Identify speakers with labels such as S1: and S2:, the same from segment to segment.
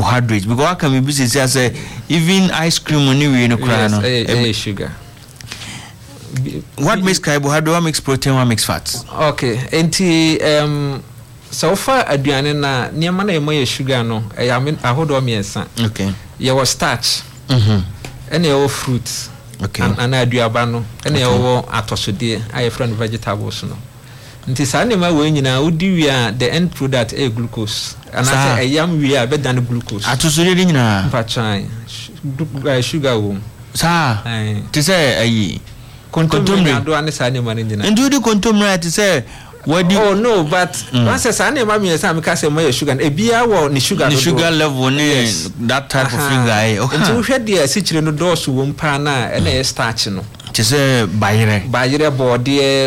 S1: carbohydrates because what can be busy say even ice cream when you no cry no
S2: sugar.
S1: What makes carbohydrate? What makes protein? What makes fats?
S2: Okay, so far aduane na niam na emoye sugar no ahodo miensa.
S1: Okay.
S2: Ye was starch. And your fruits.
S1: Okay.
S2: And aduaba no and your atosode aye friend vegetables no. Nti sa na ma we nyina odi wi a the end product glucose. And I say yam wi a be than glucose.
S1: Atosode nyina.
S2: Patchan sugar wo.
S1: Sa. Ti say ayi
S2: contomry do an sa na ma nyina.
S1: And do the contomry ti say what do
S2: oh no but once sa na ma mi say am ka say my sugar e bia wo ni sugar
S1: the sugar level ni that type of sugar okay
S2: nti wo hwe de asichire no dose wo mpa na e na starch no
S1: ti say bayire
S2: bode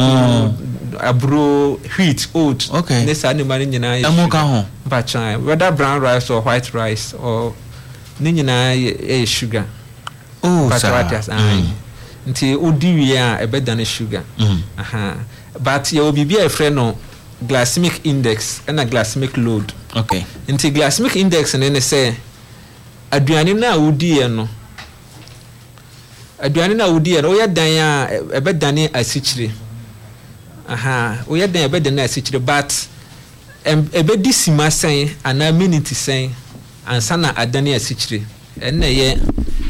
S2: abro wheat oat
S1: okay
S2: ne sa na ma nyina
S1: emu ka ho
S2: bachan whether brown rice or white rice or ni nyina sugar
S1: oh
S2: nti odi wi a e be dan sugar but you will be a friend no glycemic index and a glycemic load.
S1: Okay.
S2: Nti glycemic index and say aduane na udi e no. Aduane na udi e no ya dan ya e be dan asichire. O ya dan e be dan asichire but e be di sima sen ana minute sen ansa na adane asichire. En na ye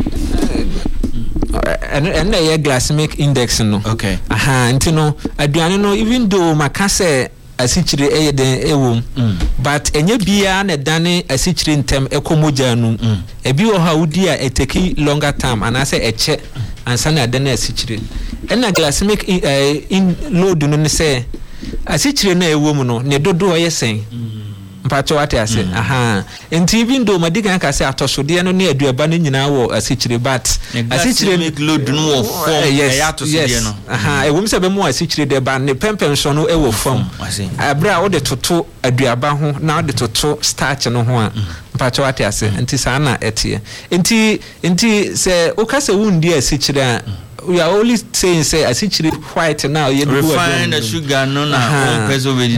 S2: and the glycemic index no
S1: okay
S2: nti no aduane no even though makase asichire den ewom but enye bia na dane asichire ntem ekomoja no ebi wo ha wudi a eteki longer term anase eche ansa na dane asichire and glycemic in load no ne say asichire na ewom no ne dodo yesen mpacho wate ase enti even though madigan ka say atosode no ne aduaba no nyina wo asichire but asichire
S1: make load no wo form
S2: atosode no ewom se be mo asichire de ba ne pempem so no ewo form abra wo de toto aduaba ho na wo de toto starch no ho a mpacho wate ase enti sa na etie enti se o ka se wundi asichire a we are only saying say asichire white now you
S1: refine the sugar no na peso we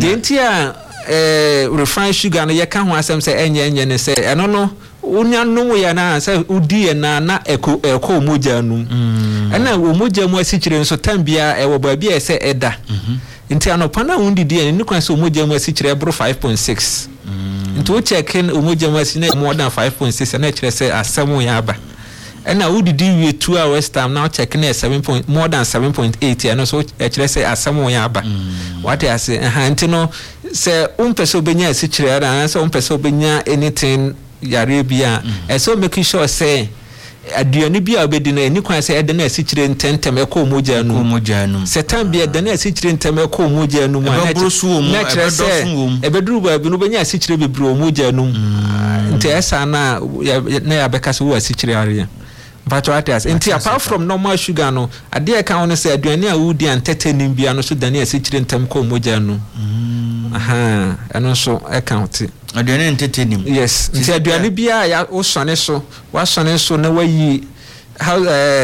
S2: refined sugar no ye ka ho asem say enye ne say eno no unya no ya na say udi na eko moja num ena wo moja mu asichire nso tambia e wo ba bia say eda nti anopa na undi die ni kwan say moja mu asichire bro 5.6 nti wo check in moja mu asichire more than 5.6 na kire say asem ya aba ena udi di we 2 hours time now check in 7 more than 7.8 and so kire say asem ya aba what I say nti no say umpeso benya asichire ara say umpeso benya anything yare bia so make sure say aduane bia obedi na ani kwan say ede na asichire ntentem ekomoja nu setan bia ede na asichire ntem ekomoja nu mu na kire say ebeduru ba bi no benya asichire bebru omoja nu nti esa na ya beka so asichire are but what else nti apart from normal sugar no ade ka won say aduane a wudi antetenim bia no so dane asichire ntem ekomoja nu eno so account
S1: aduane entertaining
S2: yes nti aduane bia ya wo sone so na wayi how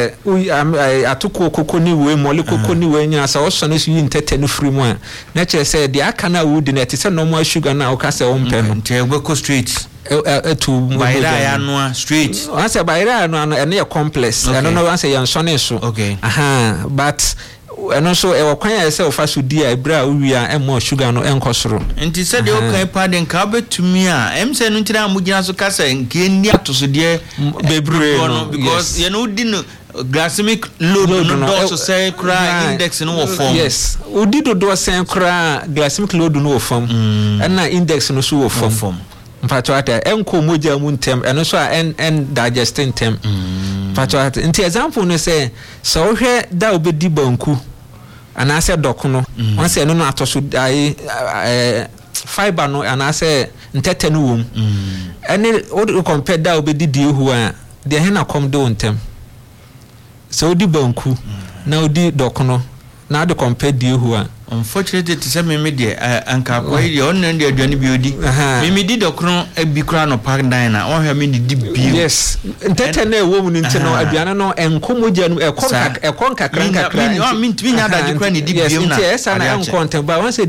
S2: atuko kokoni we mole kokoni we nya sa wo sone so yi entertain free mu a na che say de aka na wudi na ti say normal sugar na o ka say o mpe no
S1: nti e go straight
S2: to
S1: bayra ya no straight
S2: once bayra no ene complex eno no once ya sone so
S1: okay
S2: but eno so e wakwan ya se ofa so di a bra wi a emo sugar no enkosoro
S1: nti se de o kan paden ka betumi a emse no ntira amugina so kasa nke ni atosode
S2: bebre no
S1: because you know di glycemic load no do say cry index no wo form
S2: yes udi do say cry glycemic load no wo form na index no so wo form mpatwata enko moja mu ntem eno so a en digesting ntem mpatwata nti example no say so hwe da obedi banku anase doko no once eno no atoso ai fiber no anase ntete no wom ene o compare da obedi die hu a de he na kom do ntem so odi banku na odi doko no na de compare die hu a
S1: unfortunately to say me de anka kwai on na de aduane bi odi me di dokro bi kra no park dine na o hwe me di bi
S2: yes ntete na ewo mu nti no aduane no enkomoja no ekon kakra
S1: me nya da de kra ni di bi na
S2: yes esa na enkonte ba once